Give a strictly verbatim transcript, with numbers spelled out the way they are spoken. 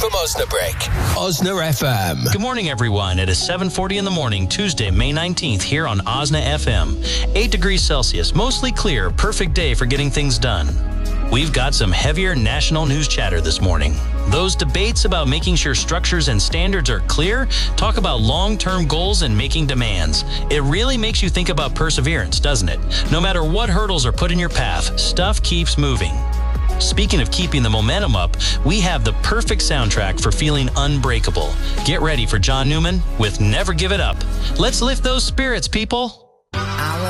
from Osnabrück. Osna F M. Good morning, everyone. It is seven forty in the morning, Tuesday, May nineteenth, here on Osna F M. eight degrees Celsius, mostly clear, perfect day for getting things done. We've got some heavier national news chatter this morning. Those debates about making sure structures and standards are clear talk about long-term goals and making demands. It really makes you think about perseverance, doesn't it? No matter what hurdles are put in your path, stuff keeps moving. Speaking of keeping the momentum up, we have the perfect soundtrack for feeling unbreakable. Get ready for John Newman with Never Give It Up. Let's lift those spirits, people.